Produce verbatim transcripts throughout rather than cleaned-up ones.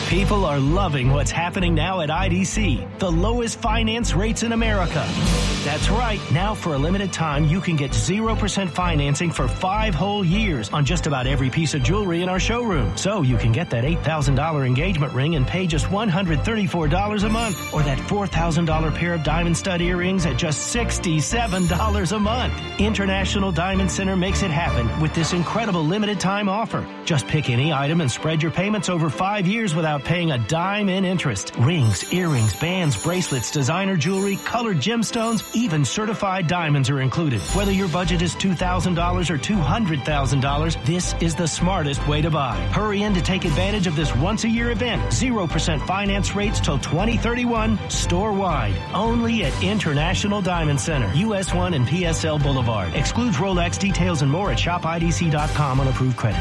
People are loving what's happening now at I D C, the lowest finance rates in America. That's right. Now, for a limited time, you can get zero percent financing for five whole years on just about every piece of jewelry in our showroom. So you can get that eight thousand dollars engagement ring and pay just one hundred thirty-four dollars a month, or that four thousand dollars pair of diamond stud earrings at just sixty-seven dollars a month. International Diamond Center makes it happen with this incredible limited time offer. Just pick any item and spread your payments over five years without paying a dime in interest. Rings, earrings, bands, bracelets, designer jewelry, colored gemstones, even certified diamonds are included. Whether your budget is two thousand dollars or two hundred thousand dollars, this is the smartest way to buy. Hurry in to take advantage of this once-a-year event. zero percent finance rates till twenty thirty-one, store-wide. Only at International Diamond Center, U S one and P S L Boulevard. Excludes Rolex. Details and more at shop I D C dot com on approved credit.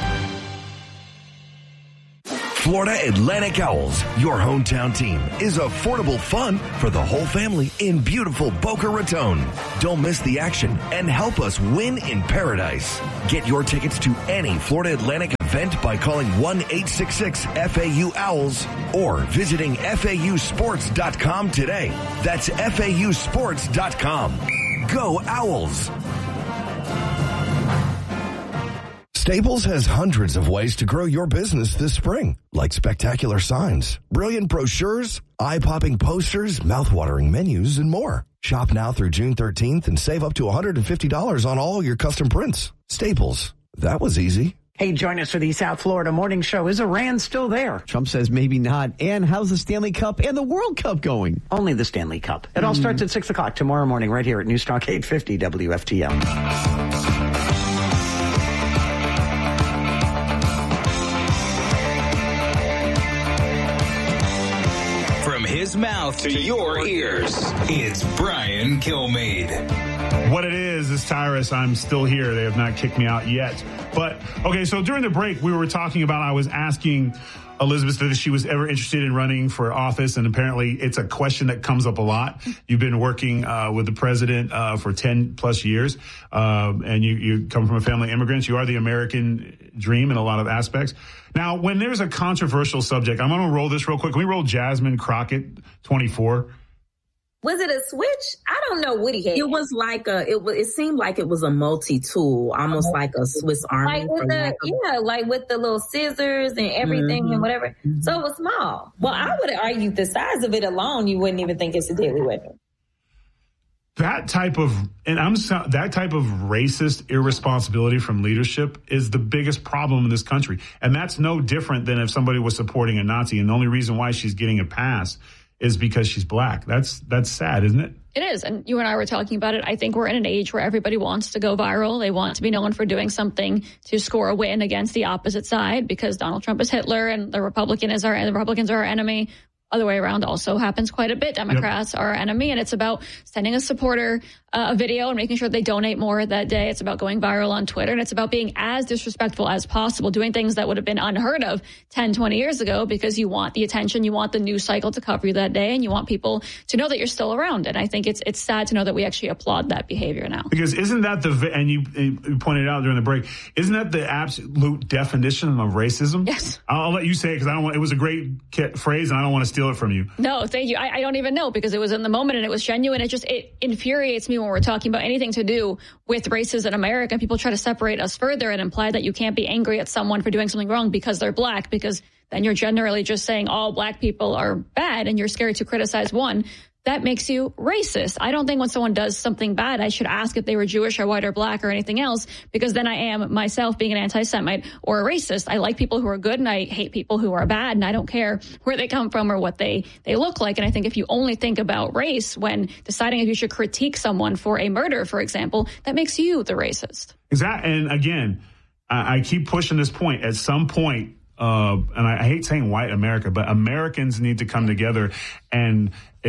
Florida Atlantic Owls, your hometown team, is affordable fun for the whole family in beautiful Boca Raton. Don't miss the action and help us win in paradise. Get your tickets to any Florida Atlantic event by calling one eight six six F A U Owls or visiting F A U sports dot com today. That's F A U sports dot com. Go Owls! Staples has hundreds of ways to grow your business this spring, like spectacular signs, brilliant brochures, eye-popping posters, mouth-watering menus, and more. Shop now through June thirteenth and save up to one hundred fifty dollars on all your custom prints. Staples. That was easy. Hey, join us for the South Florida Morning Show. Is Iran still there? Trump says maybe not. And how's the Stanley Cup and the World Cup going? Only the Stanley Cup. It mm. all starts at six o'clock tomorrow morning right here at Newstalk eight fifty W F T L. His mouth to your ears. It's Brian Kilmeade. What it is, is Tyrus. I'm still here. They have not kicked me out yet. But, okay, so during the break, we were talking about, I was asking Elizabeth if she was ever interested in running for office, and apparently it's a question that comes up a lot. You've been working uh, with the president uh, for ten plus years, uh, and you, you come from a family of immigrants. You are the American dream in a lot of aspects. Now, when there's a controversial subject, I'm going to roll this real quick. Can we roll Jasmine Crockett, twenty-four? Was it a switch? I don't know what he had. It was like a, it was, it seemed like it was a multi-tool, almost like a Swiss Army. Like with the, yeah, like with the little scissors and everything mm-hmm. and whatever. So it was small. Well, I would argue the size of it alone, you wouldn't even think it's a deadly weapon. That type of, and I'm that type of racist irresponsibility from leadership is the biggest problem in this country. And that's no different than if somebody was supporting a Nazi. And the only reason why she's getting a pass is because she's black. That's that's sad, isn't it? It is. And you and I were talking about it. I think we're in an age where everybody wants to go viral. They want to be known for doing something to score a win against the opposite side because Donald Trump is Hitler and the Republican is our, the Republicans are our enemy. Other way around also happens quite a bit. Democrats yep. are our enemy, and it's about sending a supporter uh, a video and making sure they donate more that day. It's about going viral on Twitter, and it's about being as disrespectful as possible, doing things that would have been unheard of ten, twenty years ago because you want the attention, you want the news cycle to cover you that day, and you want people to know that you're still around. And I think it's it's sad to know that we actually applaud that behavior now. Because isn't that the, and you, you pointed out during the break, isn't that the absolute definition of racism? Yes. I'll, I'll let you say it because I don't want, it was a great phrase and I don't want to steal it from you. No, thank you. I, I don't even know because it was in the moment and it was genuine. It just, it infuriates me when we're talking about anything to do with races in America. People try to separate us further and imply that you can't be angry at someone for doing something wrong because they're black, because then you're generally just saying all black people are bad and you're scared to criticize one. That makes you racist. I don't think when someone does something bad, I should ask if they were Jewish or white or black or anything else, because then I am myself being an anti-Semite or a racist. I like people who are good and I hate people who are bad, and I don't care where they come from or what they, they look like. And I think if you only think about race when deciding if you should critique someone for a murder, for example, that makes you the racist. Exactly. And again, I, I keep pushing this point. At some point, Uh, and I, I hate saying white America, but Americans need to come together. And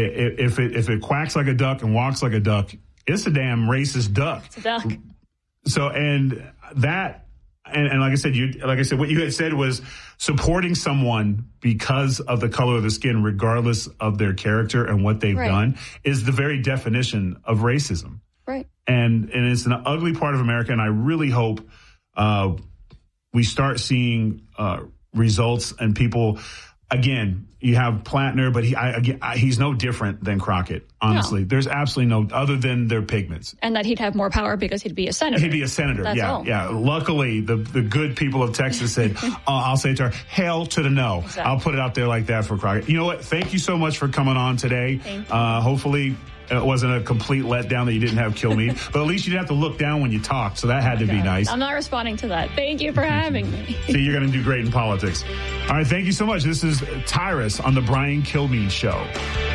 if it if it quacks like a duck and walks like a duck, it's a damn racist duck. It's a duck. So, and that, and, and like I said, you like I said, what you had said was supporting someone because of the color of the skin, regardless of their character and what they've right. done, is the very definition of racism. Right. And and it's an ugly part of America, and I really hope uh, we start seeing uh, results and people. again, you have Plattner, but he, I, again, I, he's no different than Crockett. Honestly, no. There's absolutely no other than their pigments, and that he'd have more power because he'd be a senator. He'd be a senator. That's yeah, all. yeah. Luckily, the the good people of Texas said, uh, "I'll say to her, hell to the no." Exactly. I'll put it out there like that for Crockett. You know what? Thank you so much for coming on today. Thank you. Uh, hopefully. It wasn't a complete letdown that you didn't have Kilmeade, but at least you didn't have to look down when you talked, so that had to God. be nice. I'm not responding to that. Thank you for having me. See, you're going to do great in politics. All right, thank you so much. This is Tyrus on the Brian Kilmeade Show.